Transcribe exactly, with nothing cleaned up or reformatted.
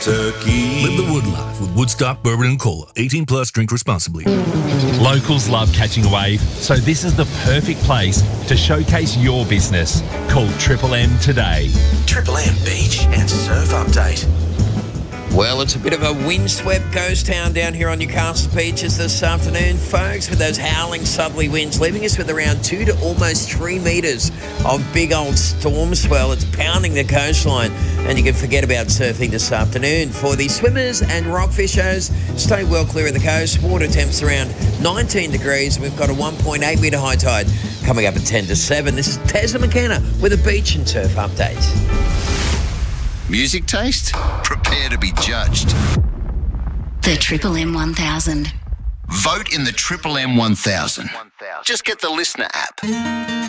Turkey. Live the wood life with Woodstock Bourbon and Cola. eighteen plus, drink responsibly. Locals love catching a wave, so this is the perfect place to showcase your business. Call Triple M today. Triple M Beach and Surf Update. Well, it's a bit of a windswept ghost town down here on Newcastle beaches this afternoon, folks, with those howling southerly winds, leaving us with around two to almost three metres of big old storm swell. It's pounding the coastline, and you can forget about surfing this afternoon. For the swimmers and rockfishers, stay well clear of the coast. Water temps around nineteen degrees, and we've got a one point eight metre high tide coming up at ten to seven. This is Tezza McKenna with a beach and surf update. Music taste? Prepare to be judged. The Triple M one thousand. Vote in the Triple M one thousand. Just get the Listener app.